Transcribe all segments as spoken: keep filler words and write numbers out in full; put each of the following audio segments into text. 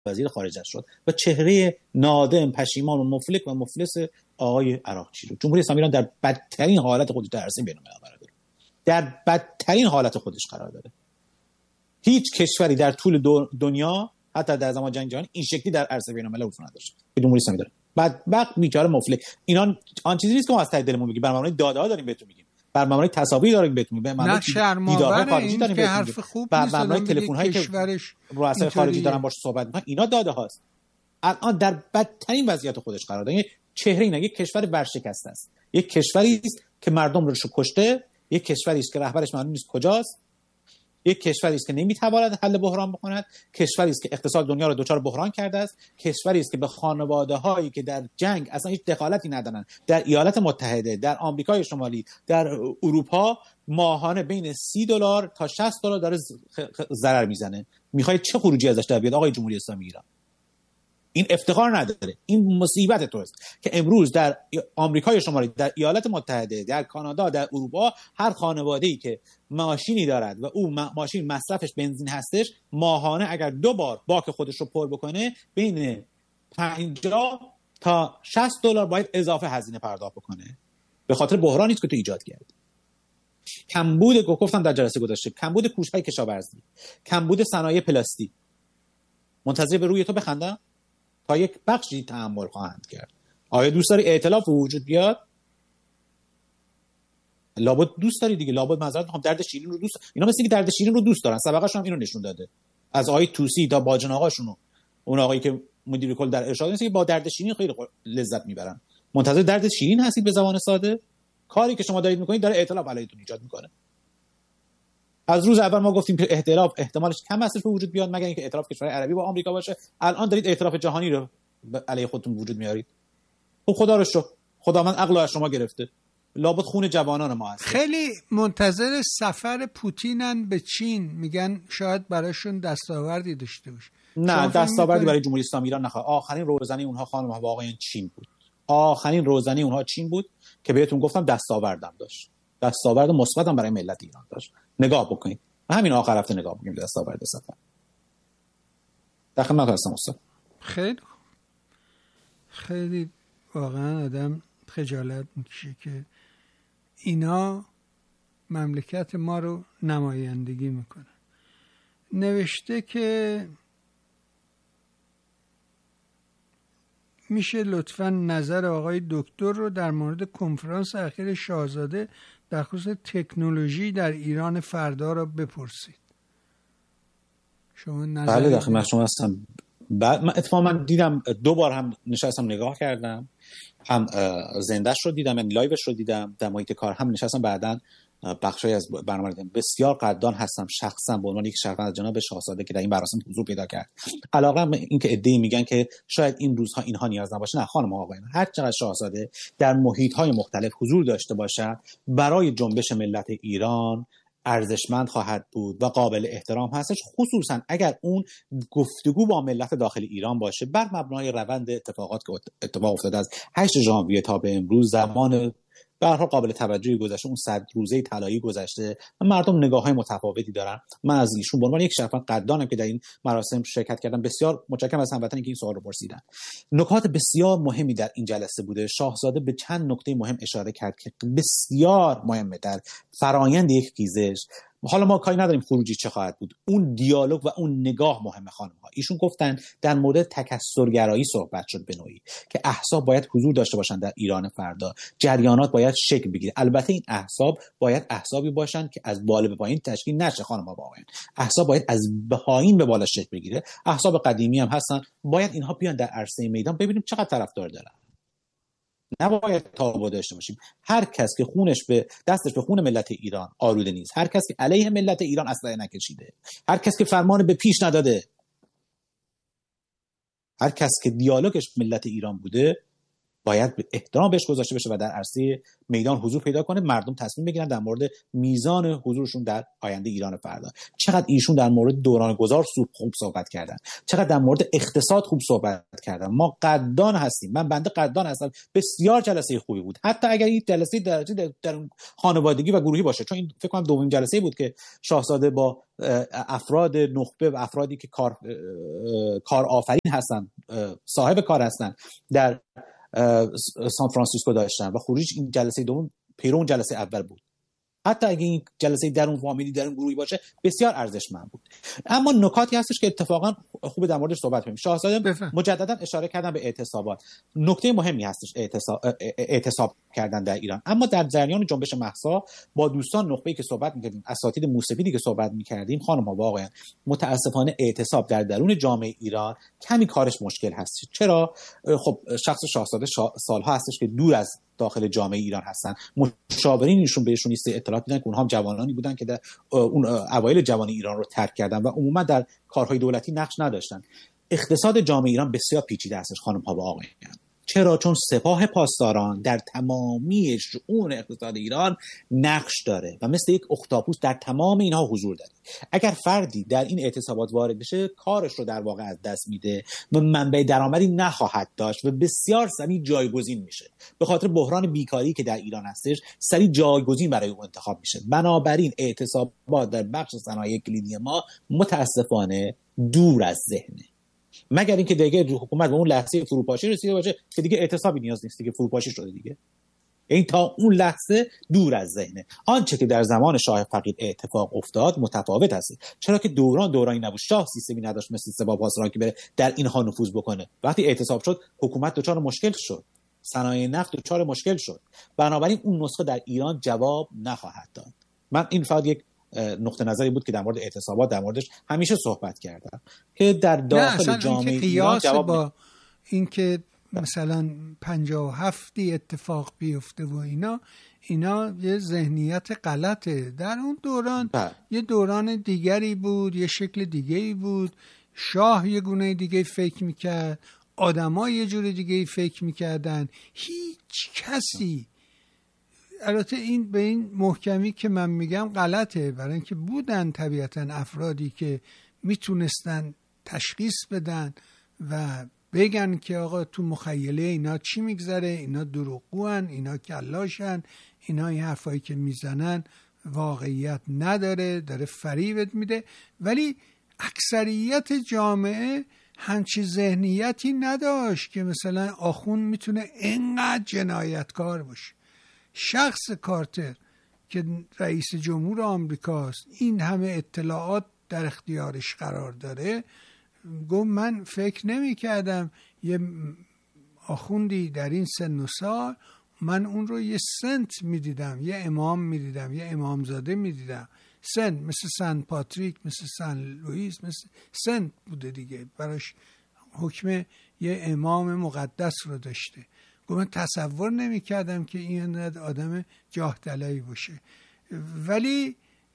وزیر خارجه شد و چهره نادم، پشیمان و مفلک و مفلس آقای عراقچی رو. جمهوری اسلامی ایران در بدترین حالت خودش در عرصه بین‌المللی قرار داره. در بدترین حالت خودش قرار داره. هیچ کشوری در طول دنیا حتی در زمان جنگ جهانی این شکلی در عرصه بین‌المللی حضور نداشت که جمهوری اسلامی داره. بدبخت بیچاره مفلک. اینا آن چیزی نیست که ما از ته دلمون میگیم، بر مبنای داده‌ها داریم بهتون میگیم، بر مبنای تصاویر داریم بهتون میگیم، بر مبنای دیدارهای خارجی داریم بهتون میگیم، بر مبنای تلفن‌هایی که رؤسای خارجی دارن باهاش صحبت میکنن. اینا داده هاست. الان در بدترین وضعیت خودش قرار داره. چهره اینا یک کشور ورشکسته است، یک کشوری است که مردم رو کشته، یک کشوری است که رهبرش معلوم نیست کجاست، یک کشوری است که نمیتواند حل بحران بکند، کشوری است که اقتصاد دنیا رو دچار بحران کرده است، کشوری است که به خانواده‌هایی که در جنگ اصلا هیچ دخالتی ندارن، در ایالات متحده، در آمریکای شمالی، در اروپا ماهانه بین سی دلار تا شصت دلار داره ضرر میزنه. میخوای چه خروجی ازش در بیاد آقای جمهوری اسلامی ایران؟ این افتخار نداره. این مصیبت توست که امروز در آمریکای شمالی، در ایالات متحده، در کانادا، در اروپا هر خانواده‌ای که ماشینی دارد و او ماشین مصرفش بنزین هستش، ماهانه اگر دو بار باک خودش رو پر بکنه بین پنجاه تا شصت دلار باید اضافه هزینه پرداخت بکنه، به خاطر بحرانی است که تو ایجاد کردی. کمبود گفتم در جلسه گذشته، کمبود کوشهای کشاورزی، کمبود صنایع پلاستیک. منتظر به روی تو بخندم تا یک بخشی تحمل خواهند کرد. آیا دوست داری ائتلاف وجود بیاد؟ لابد دوست داری دیگه. لابد معذرت میخوام، درد شیرین رو دوست، اینا مثل که درد شیرین رو دوست دارن. سابقه‌شون هم اینو نشون داده. از آقای توسی تا باجن آقاشون، اون آقایی که مدیر کل در ارشاد، مثل که با درد شیرین خیلی لذت میبرن. منتظر درد شیرین هستید به زبان ساده؟ کاری که شما دارید میکنید داره ائتلاف علیتون ایجاد میکنه. از روز اول ما گفتیم که ائتلاف احتمالش کم هستش به وجود بیاد مگر اینکه ائتلاف کشورهای عربی با آمریکا باشه. الان دارید ائتلاف جهانی رو علیه خودتون وجود میارید. خب خدا رو شکر، خداوند عقل از شما گرفته. لابد خون جوانان ما هست. خیلی منتظر سفر پوتینن به چین، میگن شاید براشون دستاوردی داشته باشه. نه دستاوردی برای جمهوری اسلامی ایران نخواد. آخرین روزنه اونها خانم واقعا چین بود. آخرین روزنه اونها چین بود که بهتون گفتم دستاوردم داشت. دستاورد مثبتم برای ملت ایران داشت. نگاه بکنید. همین آخر هفته نگاه بکنید دستاورد سفر. در خدمت هستم استاد. خیلی خیلی واقعا آدم خجالت میکشه که اینا مملکت ما رو نمایندگی میکنن. نوشته که میشه لطفاً نظر آقای دکتر رو در مورد کنفرانس اخیر شاهزاده در خصوص تکنولوژی در ایران فردا را بپرسید. شما نظر بله داخل من شما هستم. بعد من اتفاقا من دیدم، دو بار هم نشستم نگاه کردم، هم زندهش رو دیدم، یعنی لایوش رو دیدم، در محیط کار هم نشستم، بعداً بخشی از برنامه دیدم. بسیار قدردان هستم شخصا به عنوان یک شهروند از جناب شاهزاده که در این مراسم حضور پیدا کرد. علاوه بر این که عده‌ای میگن که شاید این روزها اینها نیاز نباشه، نه خانم ها آقایان، هر چقدر شاهزاده در محیط‌های مختلف حضور داشته باشد برای جنبش ملت ایران ارزشمند خواهد بود و قابل احترام هستش، خصوصا اگر اون گفتگو با ملت داخل ایران باشه بر مبنای روند اتفاقات که اتفاق افتاده از هشت ژانویه تا به امروز. زمان به هر حال قابل توجهی گذشته، اون صد روزه طلایی گذشته و مردم نگاه‌های متفاوتی دارن. من از ایشون به عنوان یک شهروند قدردانم که در این مراسم شرکت کردم. بسیار متشکرم از هموطنانی که این سوال رو پرسیدن. نکات بسیار مهمی در این جلسه بوده. شاهزاده به چند نکته مهم اشاره کرد که بسیار مهمه در فرایند یک خیزش. حالا ما کاری نداریم خروجی چه خواهد بود، اون دیالوگ و اون نگاه مهمه. خانم ها ایشون گفتن در مورد تکثرگرایی صحبت شد به نوعی که احزاب باید حضور داشته باشن در ایران فردا، جریانات باید شکل بگیره. البته این احزاب باید احزابی باشن که از بالا به پایین تشکیل نشه. خانم ها واقعا احزاب باید از پایین به بالا شکل بگیره. احزاب قدیمی هم هستن، باید اینها بیان در عرصه میدان ببینیم چقدر طرفدار دارن. نباید تابو داشته باشیم. هر کس که خونش به دستش به خون ملت ایران آلوده نیست، هر کس که علیه ملت ایران اسلحه نکشیده، هر کس که فرمان به پیش نداده، هر کس که دیالوگش ملت ایران بوده، باید احترام بهش گذاشته بشه و در عرصه میدان حضور پیدا کنه، مردم تصمیم بگیرن در مورد میزان حضورشون در آینده ایران فردا. چقدر ایشون در مورد دوران گذار خوب صحبت کردن، چقدر در مورد اقتصاد خوب صحبت کردن. ما قدردان هستیم، من بنده قدردان هستم، بسیار جلسه خوبی بود، حتی اگر این جلسه در, در خانوادگی و گروهی باشه، چون این فکر کنم دومین جلسه بود که شاهزاده با افراد نخبه و افرادی که کار کارآفرین هستن، صاحب کار هستن، در سان فرانسیسکو داشتن و خروج این جلسه دوم پیرون جلسه اول بود. حتی اگه این جلسه درون فامیلی درون گروهی باشه بسیار ارزشمند بود. اما نکاتی هستش که اتفاقا خوب در موردش صحبت کنیم. شاهزاده بفهم. مجددا اشاره کردن به اعتصابات. نکته مهمی هستش اعتصاب اعتصاب کردن در ایران. اما در جریان جنبش مهسا با دوستان نخبه‌ای که صحبت می‌کردیم، اساتید موسیقی که صحبت می‌کردیم، خانم‌ها واقعا متاسفانه اعتصاب در درون جامعه ایران کمی کارش مشکل هست. چرا؟ خب شخص شاهزاده شا... سالها هستش که دور از داخل جامعه ایران هستن، مشاورینشون بهشون نیست اطلاعات میدن که اونها هم جوانانی بودن که در اون اوایل جوانی ایران رو ترک کردن و عموما در کارهای دولتی نقش نداشتن. اقتصاد جامعه ایران بسیار پیچیده هستش خانم ها و آقایان. چرا؟ چون سپاه پاسداران در تمامی شؤون اقتصاد ایران نقش داره و مثل یک اختاپوس در تمام اینها حضور داره. اگر فردی در این اعتصابات وارد بشه کارش رو در واقع از دست میده و منبع درآمدی نخواهد داشت و بسیار سریع جایگزین میشه. به خاطر بحران بیکاری که در ایران هستش سریع جایگزین برای اون انتخاب میشه. بنابراین اعتصابات در بخش صنایع کلیدی ما متاسفانه دور از ذهنه، مگر اینکه دیگه حکومت به اون لحظه فروپاشی رسیده باشه که دیگه اعتصابی نیاز نیست، دیگه فروپاشی شده دیگه. این تا اون لحظه دور از ذهنه. آنچه که در زمان شاه فقید اتفاق افتاد متفاوت است، چرا که دوران دورانی نبود، شاه سیستمی نداشت مثل سپاه پاسداران که بره در اینها نفوذ بکنه. وقتی اعتصاب شد حکومت دچار مشکل شد، صنایع نفت دچار مشکل شد. بنابراین اون نسخه در ایران جواب نخواهد داد. من این فقط یک نقطه نظری بود که در مورد اعتصابات در موردش همیشه صحبت کردم که در داخل جامعه ایران جواب با اینکه مثلا پنجاه و هفتی اتفاق بیفته و اینا اینا یه ذهنیت غلطه. در اون دوران بله. یه دوران دیگری بود، یه شکل دیگری بود، شاه یه گونه دیگه فکر میکرد، آدم‌ها یه جور دیگه فکر میکردن. هیچ کسی، البته این به این محکمی که من میگم غلطه، برای اینکه بودن طبیعتا افرادی که میتونستن تشخیص بدن و بگن که آقا تو مخیله اینا چی میگذره، اینا دروغگوان، اینا کلاشن، اینا این حرفایی که میزنن واقعیت نداره، داره فریبت میده. ولی اکثریت جامعه همچی ذهنیتی نداشت که مثلا آخوند میتونه اینقدر جنایتکار باشه. شخص کارتر که رئیس جمهور آمریکاست، این همه اطلاعات در اختیارش قرار داره، گفت من فکر نمی کردم یه آخوندی در این سن و سال، من اون رو یه سنت می دیدم، یه امام می دیدم، یه امامزاده می دیدم. سن مثل سن پاتریک، مثل سن لوئیس، مثل سنت بوده دیگه، براش حکم یه امام مقدس رو داشته. من تصور نمی کردم که این آدم جاه طلبی باشه. ولی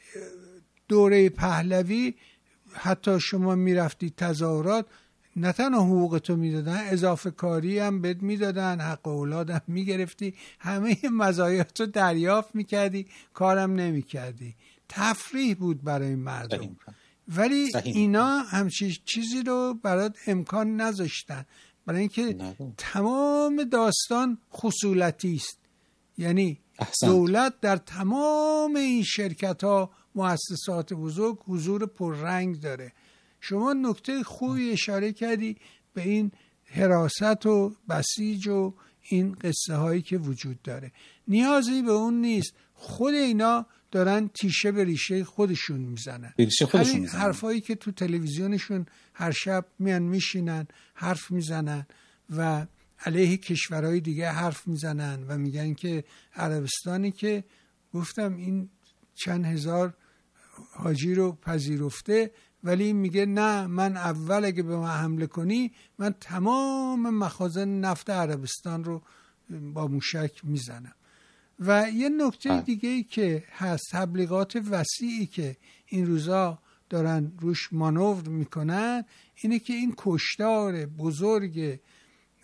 دوره پهلوی حتی شما می رفتی تظاهرات، نه تنها حقوقتو می دادن، اضافه کاری هم بهت می دادن، حق اولاد هم می گرفتی، همه مزایاتو دریافت می کردی، کارم نمی کردی. تفریح بود برای مردم. ولی اینا همچین چیزی رو برات امکان نذاشتن، برای اینکه تمام داستان خصولتی است. یعنی احسنت. دولت در تمام این شرکت ها، مؤسسات بزرگ حضور پررنگ داره. شما نکته خوبی اشاره کردی به این حراست و بسیج و این قصه هایی که وجود داره. نیازی به اون نیست، خود اینا دارن تیشه به ریشه خودشون میزنن. همین حرفایی که تو تلویزیونشون هر شب میان میشینن حرف میزنن و علیه کشورهای دیگه حرف میزنن و میگن که عربستانی که گفتم این چند هزار حاجی رو پذیرفته، ولی میگه نه، من اول اگه به من حمله کنی من تمام مخازن نفت عربستان رو با موشک میزنم. و یه نکته دیگه ای که هست، تبلیغات وسیعی که این روزا دارن روش مانور میکنن، اینه که این کشتار بزرگ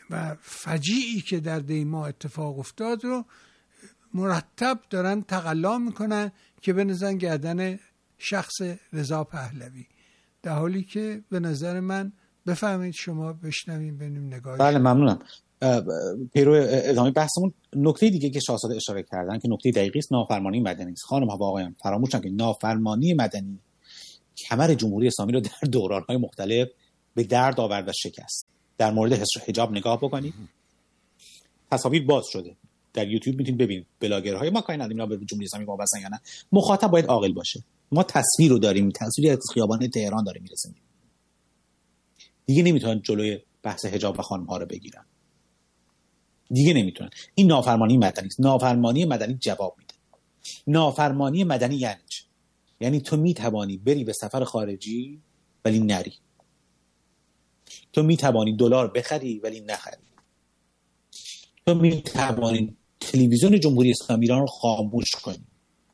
و فجیعی که در دیما اتفاق افتاد رو مرتب دارن تقلا میکنن که بنزن گردن شخص رضا پهلوی، در حالی که به نظر من، بفهمید شما بشنویم ببینیم نگاهی. بله ممنونم. پیرو ادامه بحثمون، نکته دیگه که شاهزاده اشاره کردن که نکته دقیقی است، نافرمانی مدنی است. خانم ها و آقایان فراموش نکنید نافرمانی مدنی کمر جمهوری اسلامی رو در دوران‌های مختلف به درد آورد و شکست. در مورد حجاب نگاه بکنید، تصاویر باز شده در یوتیوب میتونید ببینید، بلاگرهای ما کاری نداریم اینا به جمهوری اسلامی وابستن یا نه، مخاطب باید عاقل باشه. ما تصویر رو داریم، تصویری از خیابان تهران داره میرسه، دیگه نمیتونن جلوی بحث حجاب و خانم ها رو بگیرن، دیگه نمیتونن. این نافرمانی مدنی است. نافرمانی مدنی جواب میده. نافرمانی مدنی یعنی چه؟ یعنی تو میتوانی بری به سفر خارجی ولی نری، تو میتوانی دلار بخری ولی نخری، تو میتوانی تلویزیون جمهوری اسلامی ایران رو خاموش کنی،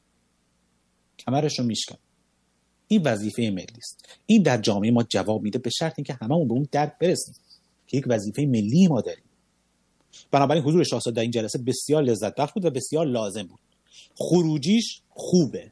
کمرش رو میشکنی. این وظیفه ملی است. این در جامعه ما جواب میده، به شرط اینکه هممون به اون درک برسیم که یک وظیفه ملی ما داریم. بنابراین حضور شاهزاده در این جلسه بسیار لذت بخش بود و بسیار لازم بود. خروجیش خوبه.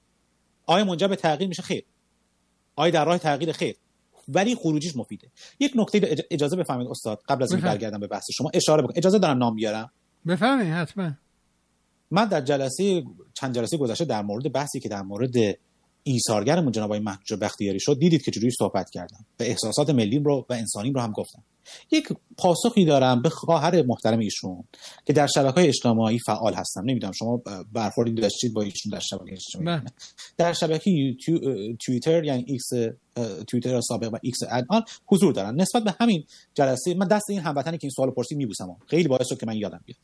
آیا منجر به تغییر میشه؟ خیر. آیا در راه تغییر؟ خیر. ولی خروجیش مفیده. یک نکته اجازه بفرمایید استاد، قبل از اینکه برگردم به بحث شما اشاره بکنم. اجازه دارم نام بیارم؟ بفرمایید حتما. من در جلسه چند جلسه گذشته در مورد بحثی که در مورد ایثارگرمون جناب آقای محجوب بختیاری شد، دیدید که چجوری صحبت کردم و احساسات ملیم رو و انسانیم رو هم گفتم. یک پاسخی دارم به خواهر محترم ایشون که در شبکه‌های اجتماعی فعال هستم. نمیدونم شما برخوردی داشتید با ایشون در شبکه اجتماعی؟ در شبکه یوتیوب، توییتر یعنی ایکس، توییتر سابق و ایکس الان حضور دارن. نسبت به همین جلسه من دست این هموطنی که این سوالو پرسید میبوسم، خیلی باعث شد که من یادم بیاد.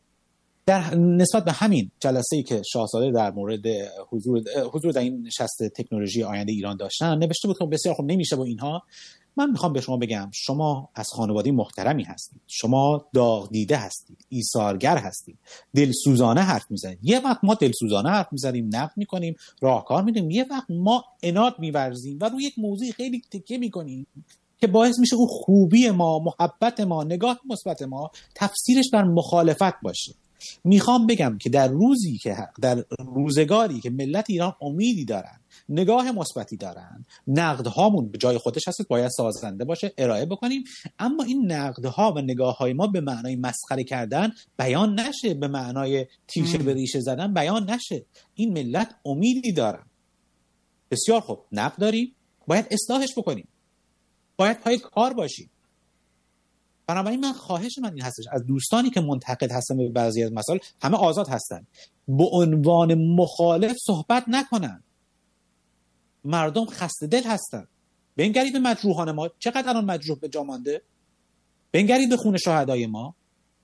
در نسبت به همین جلسه‌ای که شاهزاده در مورد حضور حضور در این نشست تکنولوژی آینده ایران داشتن، نوشته بود که بسیار خوب نمیشه با اینها. من میخوام به شما بگم شما از خانواده محترمی هستید، شما داغ دیده هستید، ایثارگر هستید، دلسوزانه حرف میزنید. یه وقت ما دلسوزانه حرف میزنیم، نقد میکنیم، راهکار میدیم، یه وقت ما عناد میورزیم و روی یک موضوع خیلی تکیه میکنیم که باعث میشه اون خوبی ما، محبت ما، نگاه مثبت ما تفسیرش بر مخالفت باشه. میخوام بگم که در روزی که در روزگاری که ملت ایران امیدی دارن، نگاه مثبتی دارن، نقدهامون به جای خودش هست، باید سازنده باشه، ارائه بکنیم، اما این نقدها و نگاههای ما به معنای مسخره کردن بیان نشه، به معنای تیشه به ریشه زدن بیان نشه. این ملت امیدی دارن. بسیار خوب، نقد داریم، باید اصلاحش بکنیم، باید پای کار باشیم. بنابراین من خواهش من این هستش از دوستانی که منتقد هستن به بعضی از مسائل، همه آزاد هستن، به عنوان مخالف صحبت نکنن. مردم خسته دل هستن. بنگرید به مجروحان ما، چقدر الان مجروح به جا مانده، بنگرید به خون شهدای ما.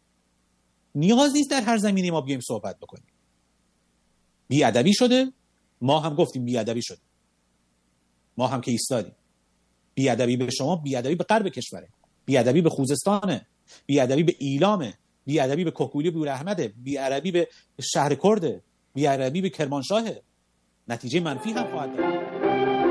نیاز نیست در هر زمینی ما بیایم صحبت بکنیم. بی‌ادبی شده، ما هم گفتیم بی‌ادبی شده، ما هم که ایستادیم. بی‌ادبی به شما، بی‌ادبی به غرب کشوره، بی‌ادبی به خوزستانه، بی‌ادبی به ایلامه، بی‌ادبی به کهگولی بور احمده، بی‌ادبی به شهر کرده، بی‌ادبی به کرمانشاهه. نتیجه منفی هم خواهد داشت.